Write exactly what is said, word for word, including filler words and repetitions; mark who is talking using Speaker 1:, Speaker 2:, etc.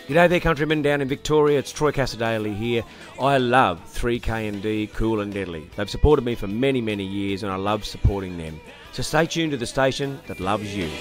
Speaker 1: G'day there, countrymen down in Victoria. It's Troy Cassadaly here. I love three K and D, Cool and Deadly. They've supported me for many, many years, and I love supporting them. So stay tuned to the station that loves you.